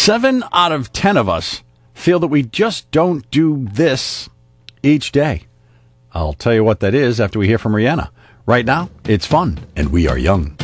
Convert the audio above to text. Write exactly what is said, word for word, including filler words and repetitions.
Seven out of ten of us feel that we just don't do this each day. I'll tell you what that is after we hear from Rihanna. Right now, it's fun, and we are young.